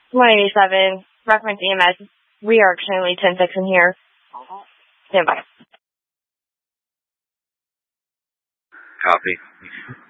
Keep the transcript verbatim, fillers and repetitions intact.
one eighty-seven, reference E M S. We are extremely ten six in here. Stand by. Copy.